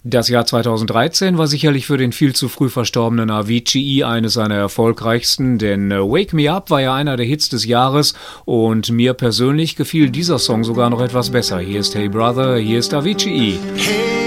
Das Jahr 2013 war sicherlich für den viel zu früh verstorbenen Avicii eines seiner erfolgreichsten, denn Wake Me Up war ja einer der Hits des Jahres und mir persönlich gefiel dieser Song sogar noch etwas besser. Hier ist Hey Brother, hier ist Avicii. Hey